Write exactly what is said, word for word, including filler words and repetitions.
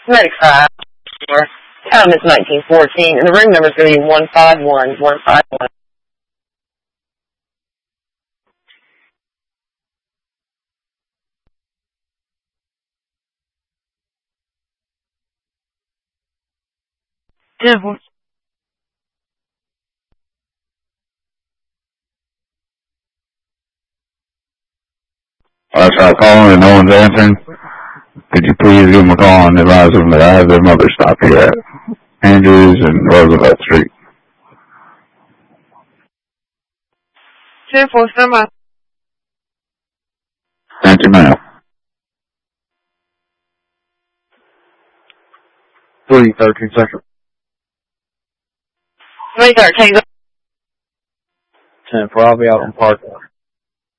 Medic five. Time is nineteen fourteen, and the room number is going to be one five one one five one. ten four. I tried calling and no one's answering. Could you please give them a call and advise them that I have their mother stop here at Andrews and Roosevelt Street? ten four, stand by. Thank you, ma'am. three thirteen seconds. three thirteen. ten four, I'll be out on Park.